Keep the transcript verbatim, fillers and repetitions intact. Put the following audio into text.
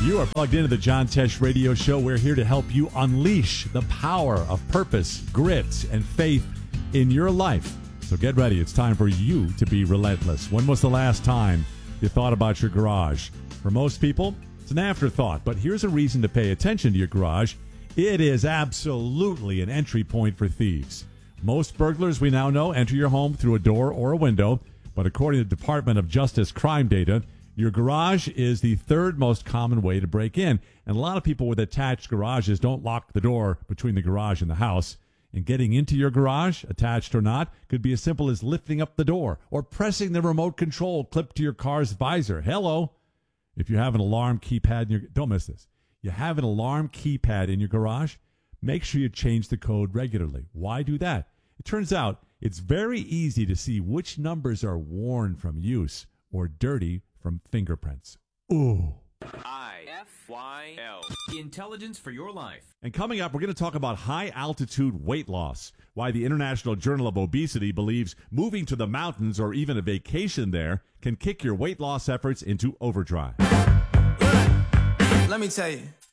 You are plugged into the John Tesh Radio Show. We're here to help you unleash the power of purpose, grit, and faith in your life. So get ready. It's time for you to be relentless. When was the last time you thought about your garage? For most people, it's an afterthought. But here's a reason to pay attention to your garage. It is absolutely an entry point for thieves. Most burglars we now know enter your home through a door or a window. But according to the Department of Justice crime data, your garage is the third most common way to break in. And a lot of people with attached garages don't lock the door between the garage and the house. And getting into your garage, attached or not, could be as simple as lifting up the door or pressing the remote control clipped to your car's visor. Hello. If you have an alarm keypad in your... Don't miss this. You have an alarm keypad in your garage, make sure you change the code regularly. Why do that? It turns out it's very easy to see which numbers are worn from use or dirty from fingerprints. Ooh. I F Y L. Intelligence for your life. And coming up, we're going to talk about high-altitude weight loss, why the International Journal of Obesity believes moving to the mountains or even a vacation there can kick your weight loss efforts into overdrive. Let me tell you.